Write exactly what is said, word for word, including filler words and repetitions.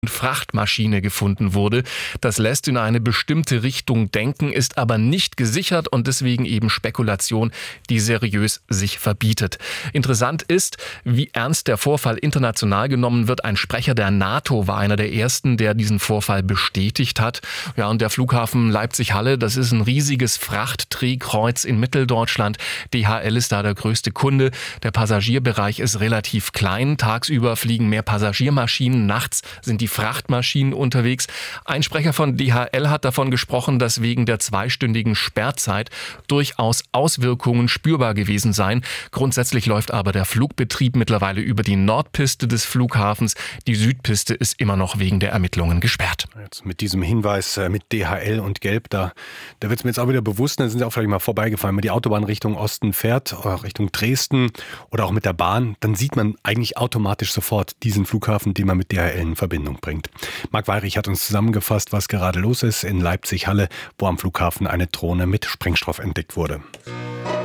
Frachtmaschine gefunden wurde. Das lässt in eine bestimmte Richtung denken, ist aber nicht gesichert und deswegen eben Spekulation, die seriös sich verbietet. Interessant ist, wie ernst der Vorfall international genommen wird. Ein Sprecher der NATO war einer der ersten, der diesen Vorfall bestätigt hat. Ja, und der Flughafen Leipzig-Halle, das ist ein riesiges Frachtdrehkreuz in Mitteldeutschland. D H L ist da der größte Kunde. Der Passagierbereich ist relativ klein. Tagsüber fliegen mehr Passagiermaschinen, nachts sind die Frachtmaschinen unterwegs. Ein Sprecher von D H L hat davon gesprochen, dass wegen der zweistündigen Sperrzeit durchaus Auswirkungen spürbar gewesen seien. Grundsätzlich läuft aber der Flugbetrieb mittlerweile über die Nordpiste des Flughafens. Die Südpiste ist immer noch wegen der Ermittlungen gesperrt. Jetzt mit diesem Hinweis äh, mit D H L und Gelb, da, da wird es mir jetzt auch wieder bewusst, da sind Sie auch vielleicht mal vorbeigefahren, wenn man die Autobahn Richtung Osten fährt, oder Richtung Dresden oder auch mit der Bahn, dann sieht man eigentlich automatisch sofort diesen Flughafen, den man mit D H L in Verbindung bringt. Marc Weyrich hat uns zusammengefasst, was gerade los ist in Leipzig-Halle, wo am Flughafen eine Drohne mit Sprengstoff entdeckt wurde.